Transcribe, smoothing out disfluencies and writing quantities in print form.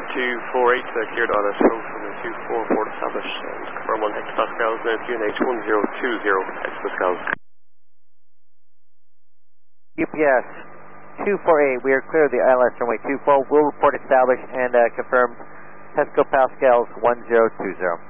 248, cleared ILS road from the 244 established. Confirm 1 hectopascals, now QNH 1020 hectopascals. UPS 248, we are clear of the ILS runway 24. We'll report established and confirm hectopascals 1020.